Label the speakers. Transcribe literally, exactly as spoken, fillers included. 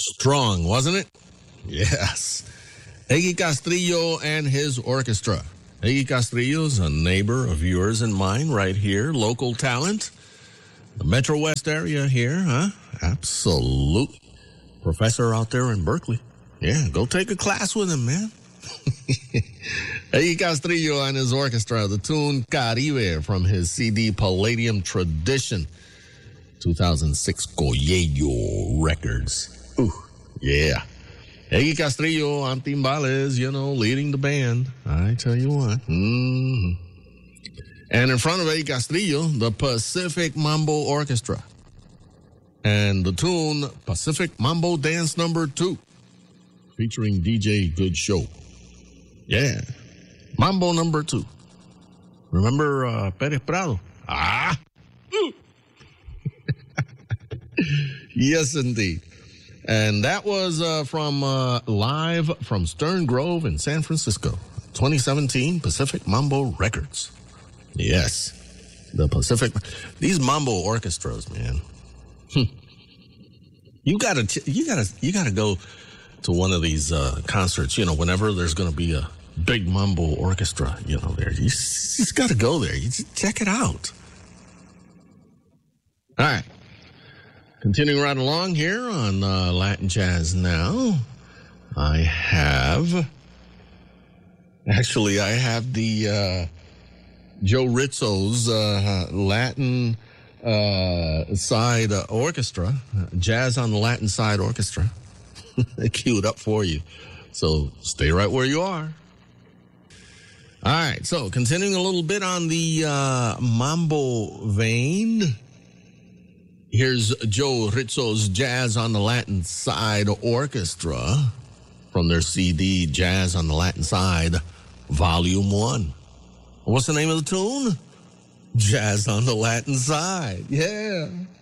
Speaker 1: Strong, wasn't it? Yes. Iggy Castrillo and his orchestra. Iggy Castrillo's a neighbor of yours and mine right here, local talent. The Metro West area here, huh? Absolutely. Professor out there in Berkeley. Yeah, go take a class with him, man. Iggy Castrillo and his orchestra, the tune Caribe from his C D Palladium Tradition, two thousand six Goyello Records. Ooh, yeah. Iggy Castrillo on timbales, you know, leading the band. I tell you what. Mm-hmm. And in front of Iggy Castrillo, the Pacific Mambo Orchestra. And the tune Pacific Mambo Dance Number Two, featuring D J Good Show. Yeah. Mambo Number Two. Remember uh, Perez Prado? Ah! Yes, indeed. And that was uh, from uh, live from Stern Grove in San Francisco, twenty seventeen Pacific Mambo Records. Yes, the Pacific. These mambo orchestras, man. you gotta, you gotta, you gotta go to one of these uh, concerts. You know, whenever there's going to be a big mambo orchestra, you know, there you just, just got to go there. You just check it out. All right. Continuing right along here on uh, Latin Jazz Now, I have, actually, I have the uh, Joe Rizzo's uh, Latin uh, side uh, orchestra, Jazz on the Latin Side Orchestra, queued up for you. So stay right where you are. All right, so continuing a little bit on the uh, mambo vein. Here's Joe Rizzo's Jazz on the Latin Side Orchestra from their C D, Jazz on the Latin Side, Volume one. What's the name of the tune? Jazz on the Latin Side. Yeah.